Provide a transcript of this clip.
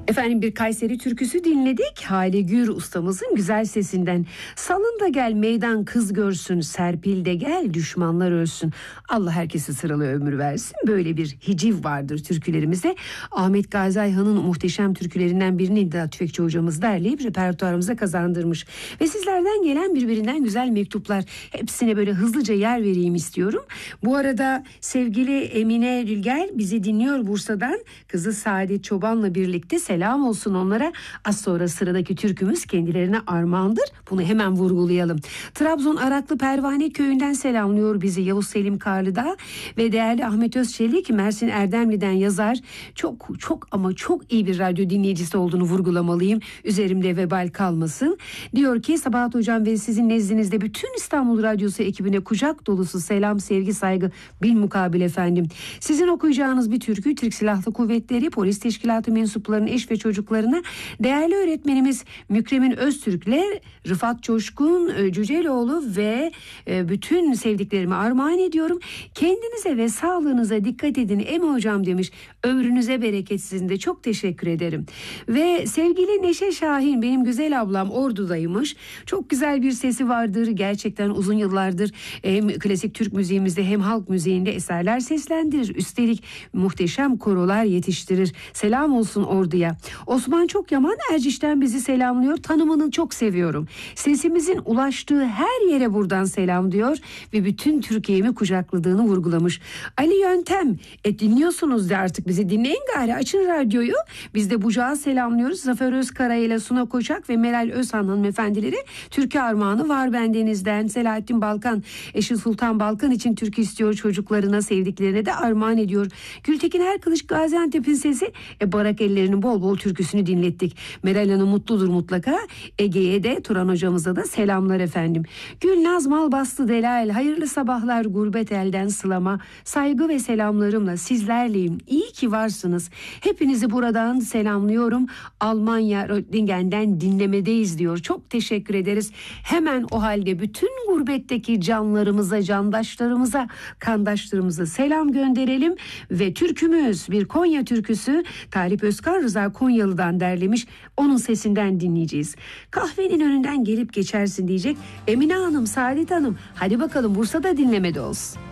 Efendim bir Kayseri türküsü dinledik. Hale Gür ustamızın güzel sesinden. Salın da gel meydan kız görsün, serpil de gel düşmanlar ölsün. Allah herkese sıralı ömür versin. Böyle bir hiciv vardır türkülerimizde. Ahmet Gazi Ayhan'ın muhteşem türkülerinden birini İddia Tüfekçi hocamız derleyip repertuarımıza kazandırmış. Ve sizlerden gelen birbirinden güzel mektuplar. Hepsine böyle hızlıca yer vereyim istiyorum. Bu arada sevgili Emine Dülger bizi dinliyor Bursa'dan. Kızı Saadet Çoban'la birlikte selam olsun onlara. Az sonra sıradaki türkümüz kendilerine armağandır. Bunu hemen vurgulayalım. Trabzon Araklı Pervane Köyü'nden selamlıyor bizi Yavuz Selim Karlıdağ ve değerli Ahmet Özçelik Mersin Erdemli'den yazar. Çok ama çok iyi bir radyo dinleyicisi olduğunu vurgulamalıyım. Üzerimde vebal kalmasın. Diyor ki Sabahat Hocam ve sizin nezdinizde bütün İstanbul Radyosu ekibine kucak dolusu selam, sevgi, saygı bilmukabil efendim. Sizin okuyacağınız bir türkü Türk Silahlı Kuvvetleri Polis Teşkilatı mensuplarının eş ve çocuklarına değerli öğretmenimiz Mükremin Öztürk'le Rıfat Coşkun Cüceloğlu ve bütün sevdiklerimi armağan ediyorum. Kendinize ve sağlığınıza dikkat edin Emi Hocam demiş. Ömrünüze bereket, sizin de çok teşekkür ederim. Ve sevgili Neşe Şahin, benim güzel ablam Ordu'daymış. Çok güzel bir sesi vardır. Gerçekten uzun yıllardır hem klasik Türk müziğimizde hem halk müziğinde eserler seslendirir. Üstelik muhteşem korolar yetiştirir. Selam olsun Ordu'ya. Osman Çokyaman Erciş'ten bizi selamlıyor. Tanımını çok seviyorum. Sesimizin ulaştığı her yere buradan selam diyor ve bütün Türkiye'mi kucakladığını vurgulamış. Ali Yöntem, dinliyorsunuz da artık bizi dinleyin gari, açın radyoyu. Biz de Bucak'a selamlıyoruz. Zafer Özkara ile Suna Koçak ve Meral Özhan hanımefendileri türkü armağanı var bendenizden. Selahattin Balkan, eşi Sultan Balkan için türkü istiyor, çocuklarına, sevdiklerine de armağan ediyor. Gültekin Erkılıç Gaziantep'in sesi, Barak ellerinin bol bol türküsünü dinlettik. Meral Hanım mutludur mutlaka. Ege'ye de Turan hocamıza da selamlar efendim. Gülnaz Malbastı Delail, hayırlı sabahlar gurbet elden sılama. Saygı ve selamlarımla sizlerleyim. İyi ki varsınız. Hepinizi buradan selamlıyorum. Almanya Röttlingen'den dinlemedeyiz diyor. Çok teşekkür ederiz. Hemen o halde bütün gurbetteki canlarımıza, candaşlarımıza, kandaşlarımıza selam gönderelim ve türkümüz bir Konya türküsü Talip Özkan Rıza Konyalı'dan derlemiş. Onun sesinden dinleyeceğiz. Kahvenin önünden gelip geçersin diyecek Emine Hanım, Saadet Hanım. Hadi bakalım Bursa'da dinlemede olsun.